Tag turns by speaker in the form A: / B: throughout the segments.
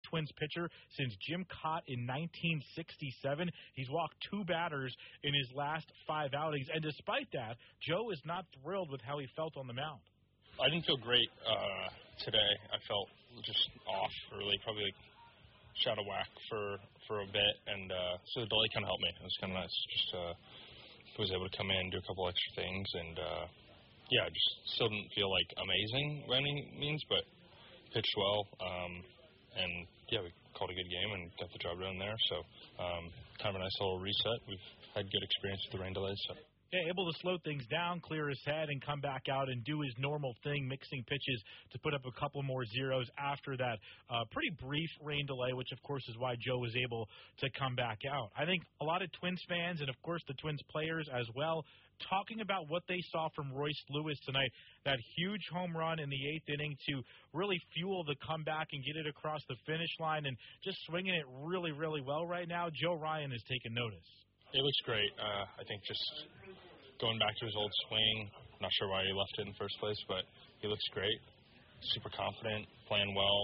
A: Twins pitcher since Jim Cott in 1967. He's walked 2 batters in his last 5 outings, and despite that, Joe is not thrilled with how he felt on the mound.
B: I didn't feel great today. I felt just off, really, probably like shot of whack for a bit, and so the delay kind of helped me. It was kind of nice. Just was able to come in, do a couple extra things, and yeah, just still didn't feel like amazing by any means, but pitched well, and yeah, we called a good game and got the job done there. So kind of a nice little reset. We've had good experience with the rain delays. So.
A: Yeah, able to slow things down, clear his head, and come back out and do his normal thing, mixing pitches to put up a couple more zeros after that pretty brief rain delay, which, of course, is why Joe was able to come back out. I think a lot of Twins fans and, of course, the Twins players as well, talking about what they saw from Royce Lewis tonight, that huge home run in the 8th inning to really fuel the comeback and get it across the finish line and just swinging it really, really well right now. Joe Ryan has taken notice.
B: It looks great. I think just going back to his old swing, not sure why he left it in the first place, but he looks great. Super confident, playing well.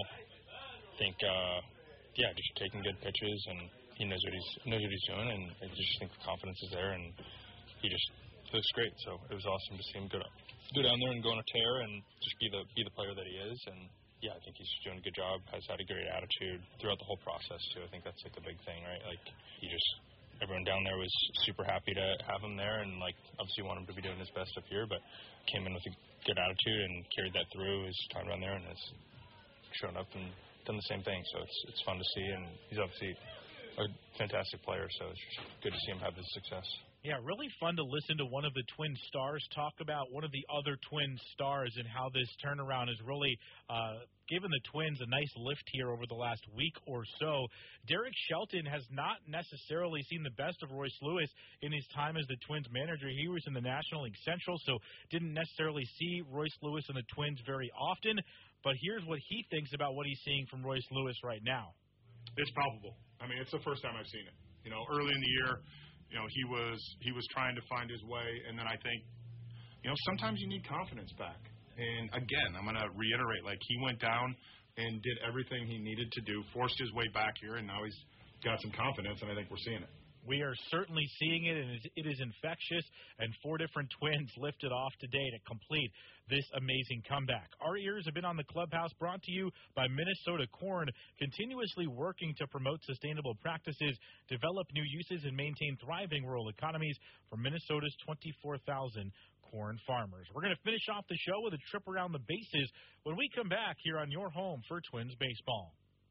B: I think, yeah, just taking good pitches, and he knows what he's doing, and I just think the confidence is there, and he just looks great. So it was awesome to see him go down there and go on a tear and just be the player that he is. And yeah, I think he's doing a good job. Has had a great attitude throughout the whole process too. I think that's like the big thing, right? Like everyone down there was super happy to have him there, and like obviously want him to be doing his best up here, but came in with a good attitude and carried that through his time down there, and has shown up and done the same thing. So it's fun to see, and he's obviously a fantastic player, so it's just good to see him have this success.
A: Yeah, really fun to listen to one of the Twin stars talk about one of the other Twin stars and how this turnaround has really given the Twins a nice lift here over the last week or so. Derek Shelton has not necessarily seen the best of Royce Lewis in his time as the Twins manager. He was in the National League Central, so didn't necessarily see Royce Lewis and the Twins very often. But here's what he thinks about what he's seeing from Royce Lewis right now.
C: It's palpable. I mean, it's the first time I've seen it. You know, early in the year, you know, he was trying to find his way, and then I think, you know, sometimes you need confidence back. And again, I'm going to reiterate, like, he went down and did everything he needed to do, forced his way back here, and now he's got some confidence, and I think we're seeing it.
A: We are certainly seeing it, and it is infectious, and 4 different Twins lifted off today to complete this amazing comeback. Our ears have been on the clubhouse, brought to you by Minnesota Corn, continuously working to promote sustainable practices, develop new uses, and maintain thriving rural economies for Minnesota's 24,000 corn farmers. We're going to finish off the show with a trip around the bases when we come back here on your home for Twins baseball.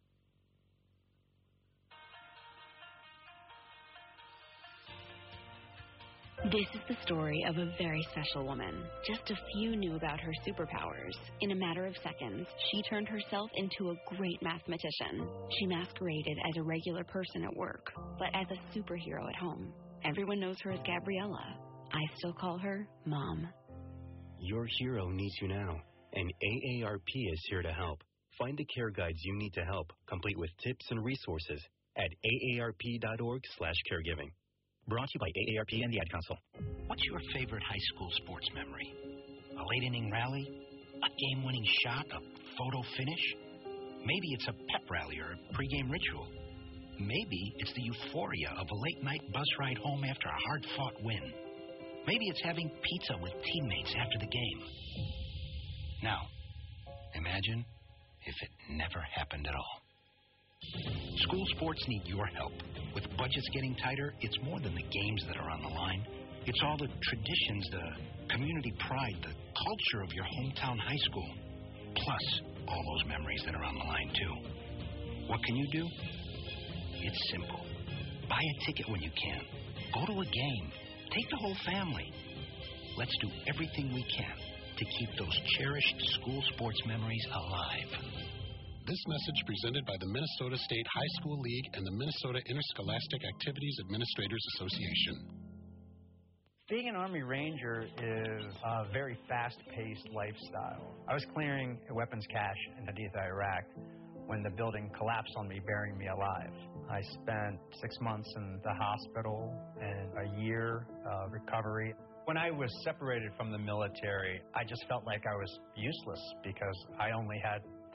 D: This is the story of a very special woman. Just a few knew about her superpowers. In a matter of seconds, she turned herself into a great mathematician. She masqueraded as a regular person at work, but as a superhero at home. Everyone knows her as Gabriella. I still call her Mom.
E: Your hero needs you now, and AARP is here to help. Find the care guides you need to help, complete with tips and resources at aarp.org/caregiving.
F: Brought to you by AARP and the Ad Council. What's your favorite high school sports memory? A late-inning rally? A game-winning shot? A photo finish? Maybe it's a pep rally or a pregame ritual. Maybe it's the euphoria of a late-night bus ride home after a hard-fought win. Maybe it's having pizza with teammates after the game. Now, imagine if it never happened at all. School sports need your help. With budgets getting tighter, it's more than the games that are on the line. It's all the traditions, the community pride, the culture of your hometown high school. Plus, all those memories that are on the line, too. What can you do? It's simple. Buy a ticket when you can. Go to a game. Take the whole family. Let's do everything we can to keep those cherished school sports memories alive.
G: This message presented by the Minnesota State High School League and the Minnesota Interscholastic Activities Administrators Association.
H: Being an Army Ranger is a very fast-paced lifestyle. I was clearing a weapons cache in Haditha, Iraq, when the building collapsed on me, burying me alive. I spent 6 months in the hospital and a year of recovery. When I was separated from the military, I just felt like I was useless because I only had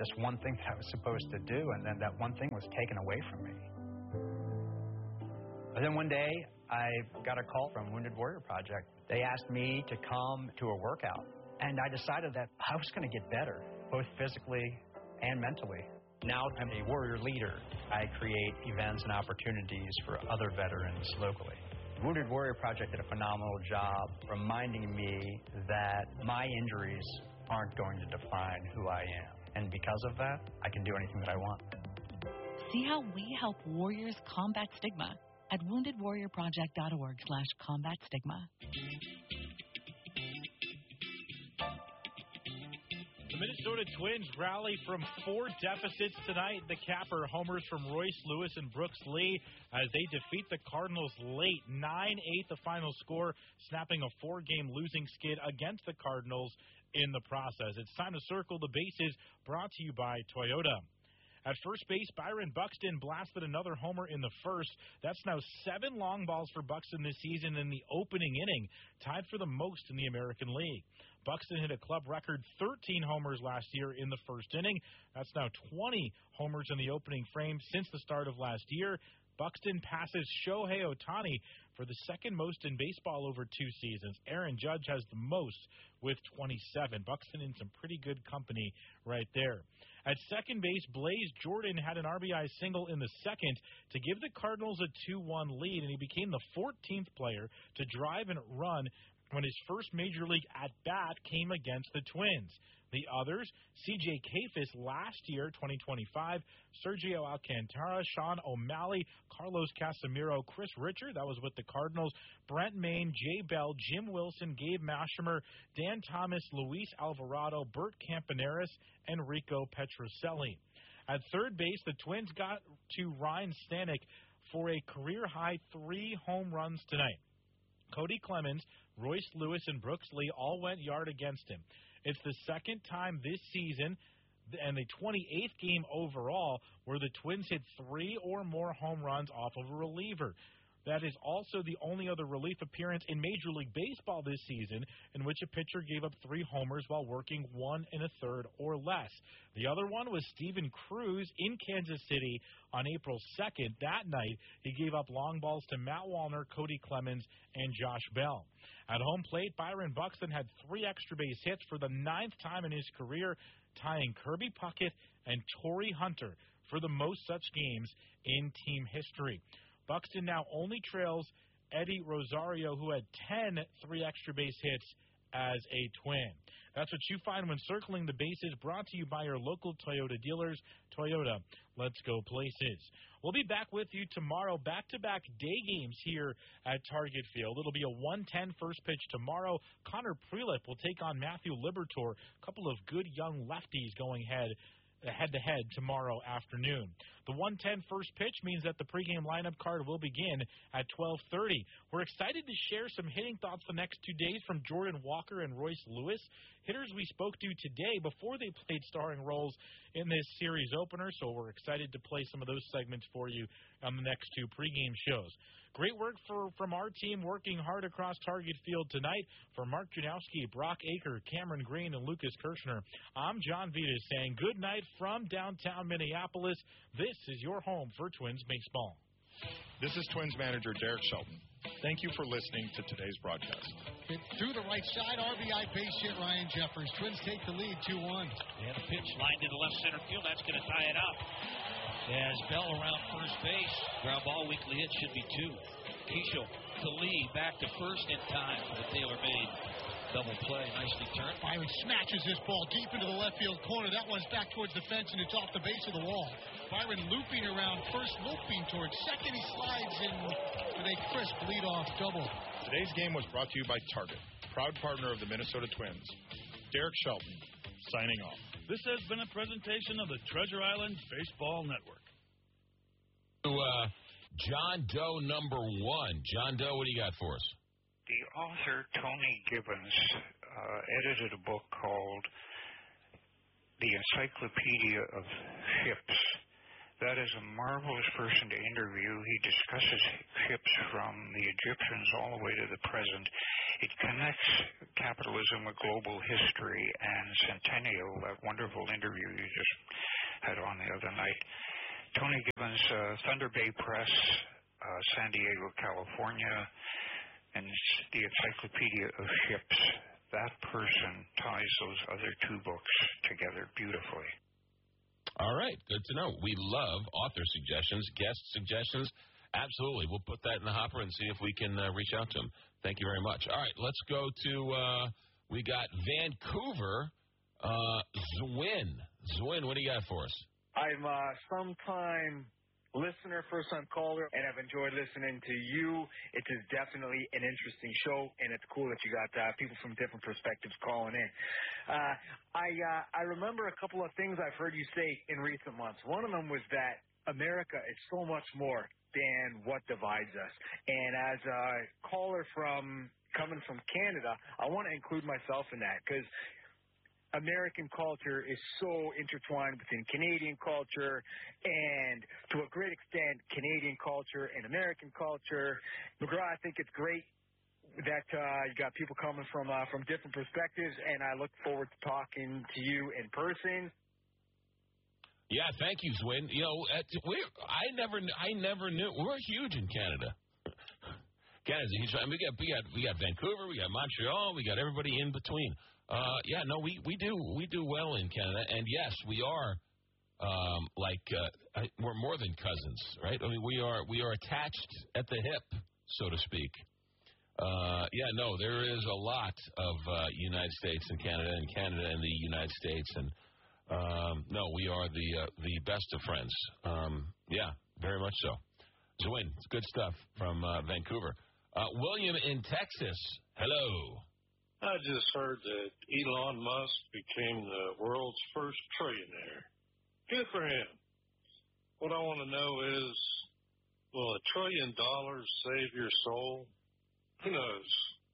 H: this one thing that I was supposed to do, and then that one thing was taken away from me. But then one day, I got a call from Wounded Warrior Project. They asked me to come to a workout, and I decided that I was going to get better, both physically and mentally. Now I'm a warrior leader. I create events and opportunities for other veterans locally. Wounded Warrior Project did a phenomenal job reminding me that my injuries aren't going to define who I am. And because of that, I can do anything that I want.
I: See how we help warriors combat stigma at woundedwarriorproject.org/combatstigma.
A: The Minnesota Twins rally from 4 deficits tonight. The capper homers from Royce Lewis and Brooks Lee as they defeat the Cardinals late. 9-8 the final score, snapping a 4-game losing skid against the Cardinals in the process. It's time to circle the bases, brought to you by Toyota. At first base, Byron Buxton blasted another homer in the first. That's now 7 long balls for Buxton this season in the opening inning, tied for the most in the American League. Buxton hit a club record 13 homers last year in the first inning. That's now 20 homers in the opening frame since the start of last year. Buxton passes Shohei Ohtani for the second most in baseball over 2 seasons. Aaron Judge has the most with 27. Buxton in some pretty good company right there. At second base, Blaze Jordan had an RBI single in the second to give the Cardinals a 2-1 lead, and he became the 14th player to drive and run when his first Major League at-bat came against the Twins. The others, C.J. Kayfus last year, 2025, Sergio Alcantara, Sean O'Malley, Carlos Casemiro, Chris Richard, that was with the Cardinals, Brent Mayne, Jay Bell, Jim Wilson, Gabe Mashemer, Dan Thomas, Luis Alvarado, Bert Campaneris, and Rico Petrocelli. At third base, the Twins got to Ryan Stanek for a career-high 3 home runs tonight. Cody Clemens, Royce Lewis, and Brooks Lee all went yard against him. It's the second time this season and the 28th game overall where the Twins hit 3 or more home runs off of a reliever. That is also the only other relief appearance in Major League Baseball this season in which a pitcher gave up 3 homers while working 1 1/3 or less. The other one was Steven Cruz in Kansas City on April 2nd. That night, he gave up long balls to Matt Wallner, Cody Clemens, and Josh Bell. At home plate, Byron Buxton had 3 extra base hits for the 9th time in his career, tying Kirby Puckett and Torrey Hunter for the most such games in team history. Buxton now only trails Eddie Rosario, who had 10 3 extra base hits as a Twin. That's what you find when circling the bases, brought to you by your local Toyota dealers. Toyota, let's go places. We'll be back with you tomorrow, back-to-back day games here at Target Field. It'll be a 1:10 first pitch tomorrow. Connor Prelip will take on Matthew Liberatore, a couple of good young lefties going head-to-head tomorrow afternoon. The 1:10 first pitch means that the pregame lineup card will begin at 12:30. We're excited to share some hitting thoughts the next 2 days from Jordan Walker and Royce Lewis, hitters we spoke to today before they played starring roles in this series opener, so we're excited to play some of those segments for you on the next 2 pregame shows. Great work from our team working hard across Target Field tonight. For Mark Janowski, Brock Aker, Cameron Green, and Lucas Kirshner, I'm John Vitas saying good night from downtown Minneapolis. This is your home for Twins baseball.
C: This is Twins manager Derek Shelton. Thank you for listening to today's broadcast.
J: Through the right side, RBI base hit Ryan Jeffers. Twins take the lead 2-1.
K: And a pitch lined to the left center field. That's going to tie it up. As Bell around first base, ground ball weakly hit should be 2. Keishel to Lee, back to first in time for the tailor-made double play. Nicely turned.
J: Byron smashes this ball deep into the left field corner. That one's back towards the fence, and it's off the base of the wall. Byron looping around first, looping towards second. He slides in with a crisp leadoff double.
C: Today's game was brought to you by Target, proud partner of the Minnesota Twins. Derek Shelton, signing off.
L: This has been a presentation of the Treasure Island Baseball Network.
M: John Doe number 1. John Doe, what do you got for us?
N: The author, Tony Gibbons, edited a book called The Encyclopedia of Ships. That is a marvelous person to interview. He discusses ships from the Egyptians all the way to the present. it connects capitalism with global history and Centennial, that wonderful interview you just had on the other night. Tony Gibbons, Thunder Bay Press, San Diego, California, and the Encyclopedia of Ships. That person ties those other two books together beautifully.
M: All right, good to know. We love author suggestions, guest suggestions. Absolutely. We'll put that in the hopper and see if we can reach out to them. Thank you very much. All right, let's go to, we got Vancouver, Zwin. Zwin, what do you got for us?
O: I'm a sometime listener, first-time caller, and I've enjoyed listening to you. It is definitely an interesting show, and it's cool that you got people from different perspectives calling in. I remember a couple of things I've heard you say in recent months. One of them was that America is so much more than what divides us. And as a caller coming from Canada, I want to include myself in that because American culture is so intertwined within Canadian culture, and to a great extent, Canadian culture and American culture. McGraw, I think it's great that you got people coming from different perspectives, and I look forward to talking to you in person.
M: Yeah, thank you, Zwin. You know, I never knew we're huge in Canada. Canada's huge. I mean, we got Vancouver, we got Montreal, we got everybody in between. We do well in Canada, and yes, we are we're more than cousins, right? I mean, we are attached at the hip, so to speak. There is a lot of United States and Canada and the United States, and we are the best of friends. Very much so. Zwin, it's good stuff from Vancouver. William in Texas, hello.
P: I just heard that Elon Musk became the world's first trillionaire. Good for him. What I want to know is, will $1 trillion save your soul? Who knows?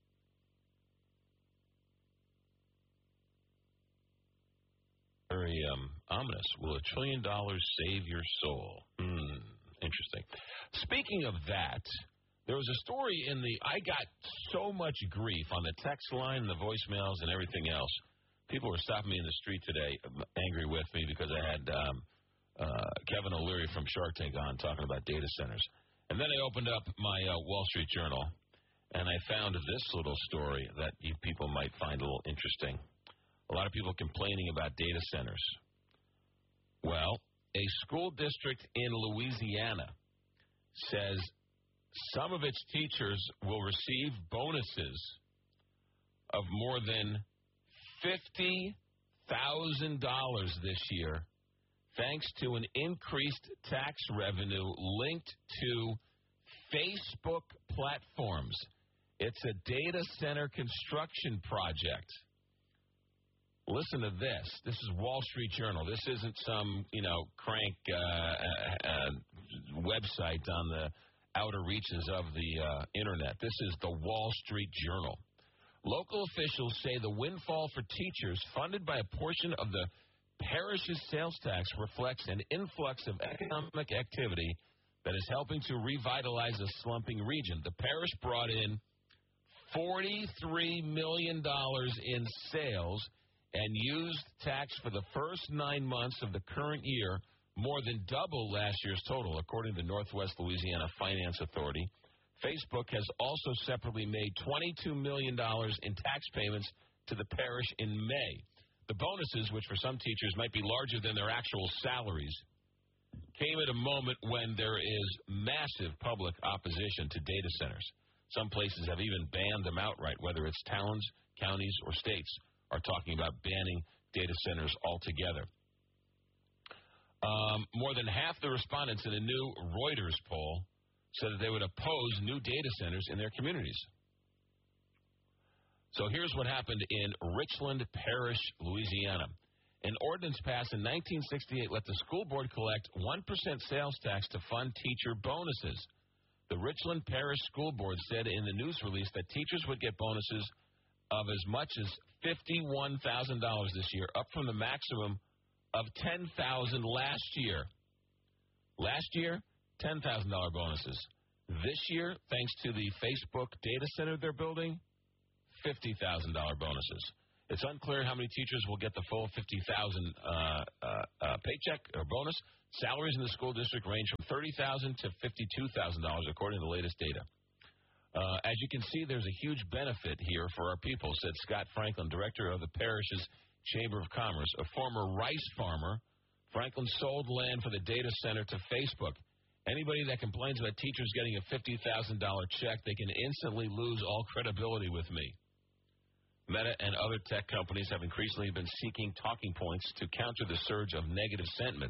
M: Very ominous. Will $1 trillion save your soul? Interesting. Speaking of that, there was a story I got so much grief on the text line, the voicemails, and everything else. People were stopping me in the street today, angry with me because I had Kevin O'Leary from Shark Tank on talking about data centers. And then I opened up my Wall Street Journal, and I found this little story that you people might find a little interesting. A lot of people complaining about data centers. Well, a school district in Louisiana says some of its teachers will receive bonuses of more than $50,000 this year, thanks to an increased tax revenue linked to Facebook platforms. It's a data center construction project. Listen to this. This is Wall Street Journal. This isn't some, crank website on the outer reaches of the internet. This is the Wall Street Journal. Local officials say the windfall for teachers funded by a portion of the parish's sales tax reflects an influx of economic activity that is helping to revitalize a slumping region. The parish brought in $43 million in sales and used tax for the first 9 months of the current year, more than double last year's total, according to the Northwest Louisiana Finance Authority. Facebook has also separately made $22 million in tax payments to the parish in May. The bonuses, which for some teachers might be larger than their actual salaries, came at a moment when there is massive public opposition to data centers. Some places have even banned them outright, whether it's towns, counties, or states are talking about banning data centers altogether. More than half the respondents in a new Reuters poll said that they would oppose new data centers in their communities. So here's what happened in Richland Parish, Louisiana. An ordinance passed in 1968 let the school board collect 1% sales tax to fund teacher bonuses. The Richland Parish School Board said in the news release that teachers would get bonuses of as much as $51,000 this year, up from the maximum of $10,000 last year. Last year, $10,000 bonuses. This year, thanks to the Facebook data center they're building, $50,000 bonuses. It's unclear how many teachers will get the full $50,000 paycheck or bonus. Salaries in the school district range from $30,000 to $52,000, according to the latest data. As you can see, there's a huge benefit here for our people, said Scott Franklin, director of the parish's Chamber of Commerce. A former rice farmer, Franklin sold land for the data center to Facebook. Anybody that complains about teachers getting a $50,000 check, they can instantly lose all credibility with me. Meta and other tech companies have increasingly been seeking talking points to counter the surge of negative sentiment.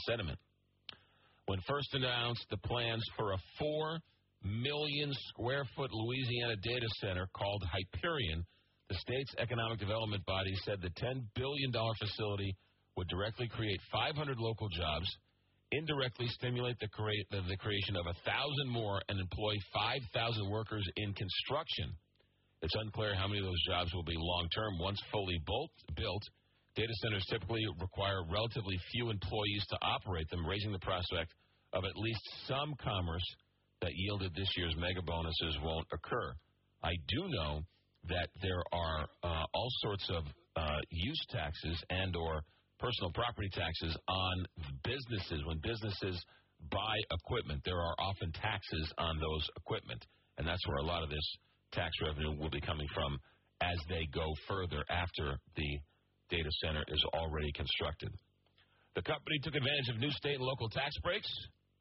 M: When first announced the plans for a 4 million square foot Louisiana data center called Hyperion, the state's economic development body said the $10 billion facility would directly create 500 local jobs, indirectly stimulate the creation of 1,000 more, and employ 5,000 workers in construction. It's unclear how many of those jobs will be long-term. Once fully built, data centers typically require relatively few employees to operate them, raising the prospect of at least some commerce that yielded this year's mega bonuses won't occur. I do know that there are all sorts of use taxes and or personal property taxes on businesses. When businesses buy equipment, there are often taxes on those equipment, and that's where a lot of this tax revenue will be coming from as they go further after the data center is already constructed. The company took advantage of new state and local tax breaks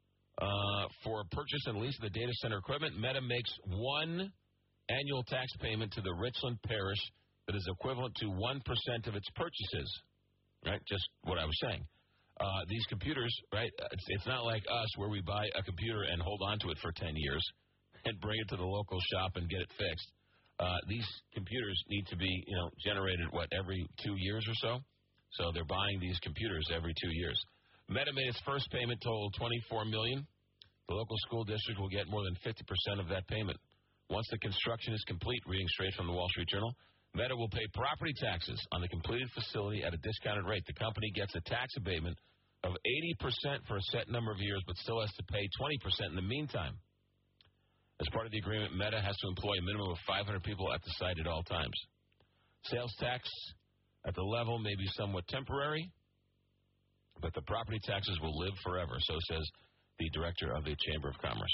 M: for purchase and lease of the data center equipment. Meta makes one annual tax payment to the Richland Parish that is equivalent to 1% of its purchases. Right, just what I was saying. These computers, right, it's not like us where we buy a computer and hold on to it for 10 years and bring it to the local shop and get it fixed. These computers need to be, generated, every 2 years or so? So they're buying these computers every 2 years. Meta made its first payment total $24 million. The local school district will get more than 50% of that payment. Once the construction is complete, reading straight from the Wall Street Journal, Meta will pay property taxes on the completed facility at a discounted rate. The company gets a tax abatement of 80% for a set number of years, but still has to pay 20% in the meantime. As part of the agreement, Meta has to employ a minimum of 500 people at the site at all times. Sales tax at the level may be somewhat temporary, but the property taxes will live forever, so says the director of the Chamber of Commerce.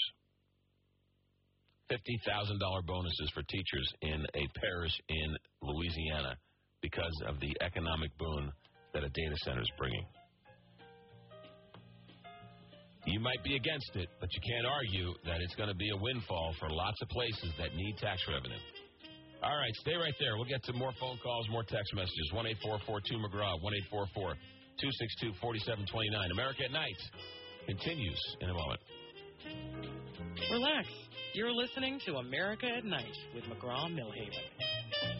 M: $50,000 bonuses for teachers in a parish in Louisiana because of the economic boon that a data center is bringing. You might be against it, but you can't argue that it's going to be a windfall for lots of places that need tax revenue. All right, stay right there. We'll get to more phone calls, more text messages. 1-844-2-McGraw, 1-844-262-4729. America at Night continues in a moment.
Q: Relax. You're listening to America at Night with McGraw Millhaven.